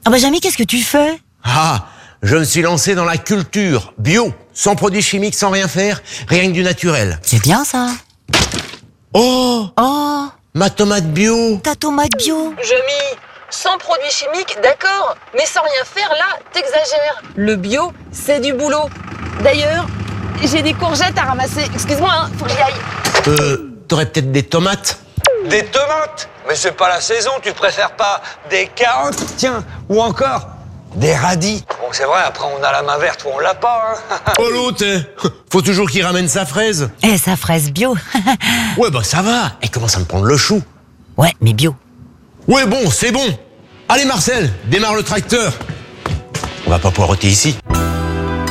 Ah bah Jamy, qu'est-ce que tu fais? Ah, je me suis lancé dans la culture bio, sans produits chimiques, sans rien faire, rien que du naturel. C'est bien ça. Oh, Oh, ma tomate bio. ta tomate bio. Jamy, sans produits chimiques, d'accord, mais sans rien faire, là, t'exagères. Le bio, c'est du boulot. D'ailleurs, j'ai des courgettes à ramasser. Excuse-moi, hein, faut que j'y aille. T'aurais peut-être des tomates? Des tomates? Mais c'est pas la saison, tu préfères pas des carottes, tiens, ou encore des radis? Bon, c'est vrai, après on a la main verte ou on l'a pas, hein. Oh l'autre, faut toujours qu'il ramène sa fraise. Eh, sa fraise bio. Ouais, bah ça va, elle commence à me prendre le chou. Ouais, mais bio. Ouais, bon, c'est bon. Allez Marcel, démarre le tracteur. On va pas poireauter ici.